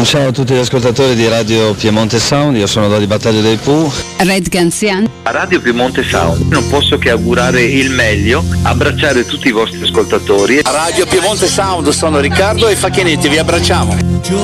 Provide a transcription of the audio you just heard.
ciao a tutti gli ascoltatori di Radio Piemonte Sound, io sono Dodi Battaglio dei Pooh. Red Ganzian. A Radio Piemonte Sound non posso che augurare il meglio, abbracciare tutti i vostri ascoltatori. A Radio Piemonte Sound sono Riccardo e Facchinetti, vi abbracciamo.